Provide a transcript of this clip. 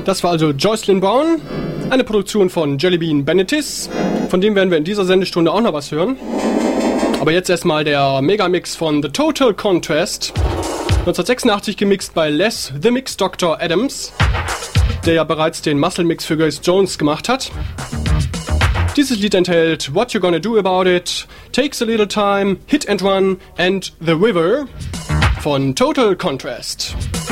Das war also Jocelyn Brown, eine Produktion von Jellybean Bennetis. Von dem werden wir in dieser Sendestunde auch noch was hören. Aber jetzt erstmal der Megamix von The Total Contrast. 1986 gemixt bei Les The Mix Dr. Adams, der ja bereits den Muscle Mix für Grace Jones gemacht hat. Dieses Lied enthält What You Gonna Do About It, Takes a Little Time, Hit and Run and The River von Total Contrast.